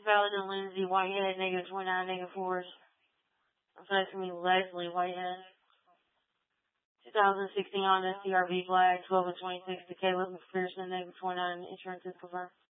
Valid and Lindsay Whitehead, negative 29, negative 4s. So that's going to be Leslie Whitehead. 2016 Honda CRV Black, 12 and 26 to Caleb McPherson, negative 29, insurance is confirmed.